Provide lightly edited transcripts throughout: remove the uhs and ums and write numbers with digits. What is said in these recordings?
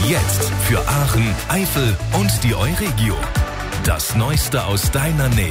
Jetzt für Aachen, Eifel und die Euregio. Das Neueste aus deiner Nähe.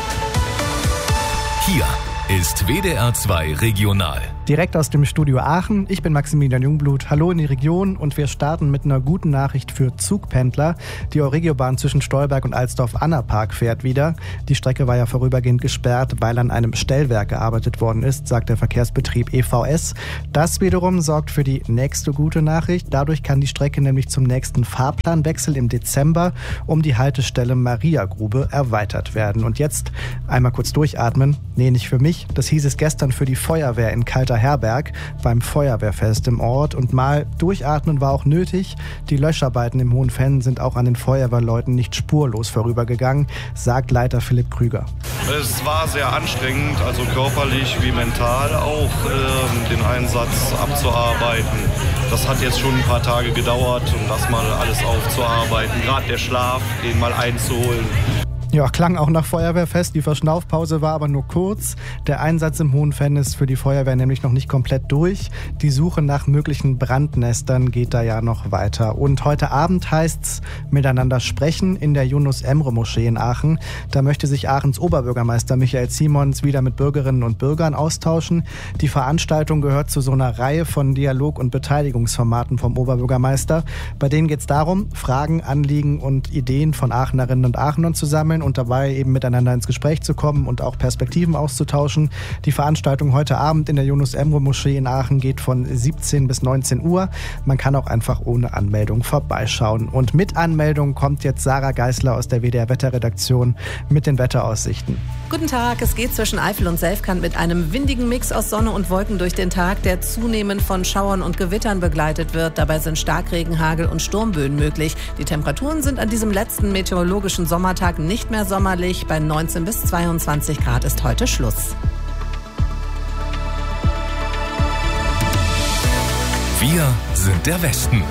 Hier ist WDR 2 Regional. Direkt aus dem Studio Aachen. Ich bin Maximilian Jungblut. Hallo in die Region und wir starten mit einer guten Nachricht für Zugpendler. Die Euregiobahn zwischen Stolberg und Alsdorf-Annapark fährt wieder. Die Strecke war ja vorübergehend gesperrt, weil an einem Stellwerk gearbeitet worden ist, sagt der Verkehrsbetrieb EVS. Das wiederum sorgt für die nächste gute Nachricht. Dadurch kann die Strecke nämlich zum nächsten Fahrplanwechsel im Dezember um die Haltestelle Mariagrube erweitert werden. Und jetzt einmal kurz durchatmen. Nee, nicht für mich. Das hieß es gestern für die Feuerwehr in Kalterherberg beim Feuerwehrfest im Ort. Und mal durchatmen war auch nötig. Die Löscharbeiten im Hohenfenn sind auch an den Feuerwehrleuten nicht spurlos vorübergegangen, sagt Leiter Philipp Krüger. Es war sehr anstrengend, also körperlich wie mental auch, den Einsatz abzuarbeiten. Das hat jetzt schon ein paar Tage gedauert, um das mal alles aufzuarbeiten. Gerade der Schlaf, den mal einzuholen. Ja, klang auch nach Feuerwehrfest. Die Verschnaufpause war aber nur kurz. Der Einsatz im Hohenfenn ist für die Feuerwehr nämlich noch nicht komplett durch. Die Suche nach möglichen Brandnestern geht da ja noch weiter. Und heute Abend heißt's miteinander sprechen in der Yunus-Emre-Moschee in Aachen. Da möchte sich Aachens Oberbürgermeister Michael Simons wieder mit Bürgerinnen und Bürgern austauschen. Die Veranstaltung gehört zu so einer Reihe von Dialog- und Beteiligungsformaten vom Oberbürgermeister. Bei denen geht's darum, Fragen, Anliegen und Ideen von Aachenerinnen und Aachenern zu sammeln und dabei eben miteinander ins Gespräch zu kommen und auch Perspektiven auszutauschen. Die Veranstaltung heute Abend in der Yunus-Emre-Moschee in Aachen geht von 17 bis 19 Uhr. Man kann auch einfach ohne Anmeldung vorbeischauen. Und mit Anmeldung kommt jetzt Sarah Geisler aus der WDR-Wetterredaktion mit den Wetteraussichten. Guten Tag, es geht zwischen Eifel und Selfkant mit einem windigen Mix aus Sonne und Wolken durch den Tag, der zunehmend von Schauern und Gewittern begleitet wird. Dabei sind Starkregen, Hagel und Sturmböen möglich. Die Temperaturen sind an diesem letzten meteorologischen Sommertag nicht mehr sommerlich. Bei 19 bis 22 Grad ist heute Schluss. Wir sind der Westen.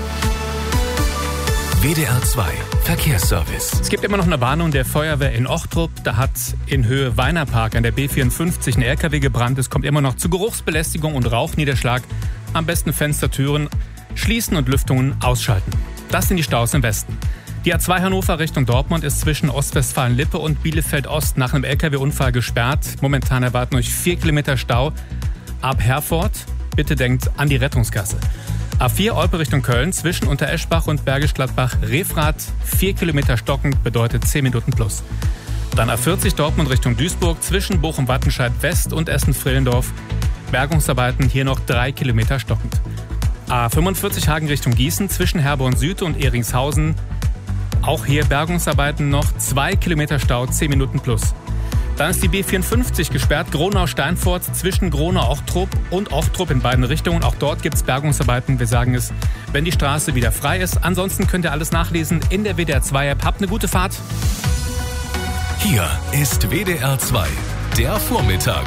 WDR 2 Verkehrsservice. Es gibt immer noch eine Warnung der Feuerwehr in Ochtrup. Da hat in Höhe Weinerpark an der B54 ein LKW gebrannt. Es kommt immer noch zu Geruchsbelästigung und Rauchniederschlag. Am besten Fenster, Türen schließen und Lüftungen ausschalten. Das sind die Staus im Westen. Die A2 Hannover Richtung Dortmund ist zwischen Ostwestfalen-Lippe und Bielefeld-Ost nach einem LKW-Unfall gesperrt. Momentan erwarten euch 4 Kilometer Stau. Ab Herford, bitte denkt an die Rettungsgasse. A4 Olpe Richtung Köln zwischen Untereschbach und Bergisch Gladbach-Refrath. 4 Kilometer stockend bedeutet 10 Minuten plus. Dann A40 Dortmund Richtung Duisburg zwischen Bochum-Wattenscheid West und Essen-Frillendorf. Bergungsarbeiten hier noch 3 Kilometer stockend. A45 Hagen Richtung Gießen zwischen Herborn Süd und Eringshausen. Auch hier Bergungsarbeiten noch 2 Kilometer Stau, 10 Minuten plus. Dann ist die B54 gesperrt, Gronau-Steinfurt zwischen Gronau-Ochtrup und Ochtrup in beiden Richtungen. Auch dort gibt es Bergungsarbeiten. Wir sagen es, wenn die Straße wieder frei ist. Ansonsten könnt ihr alles nachlesen in der WDR 2 App. Habt eine gute Fahrt. Hier ist WDR 2, der Vormittag.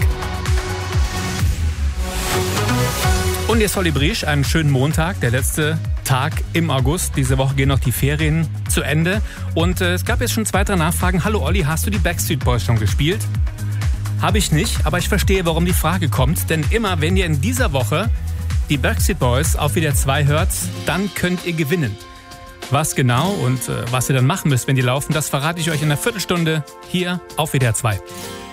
Und jetzt Olli Briesch, einen schönen Montag, der letzte Tag im August. Diese Woche gehen noch die Ferien zu Ende. Und es gab jetzt schon 2, 3 Nachfragen. Hallo Olli, hast du die Backstreet Boys schon gespielt? Habe ich nicht, aber ich verstehe, warum die Frage kommt. Denn immer, wenn ihr in dieser Woche die Backstreet Boys auf WDR 2 hört, dann könnt ihr gewinnen. Was genau und was ihr dann machen müsst, wenn die laufen, das verrate ich euch in einer Viertelstunde hier auf WDR 2.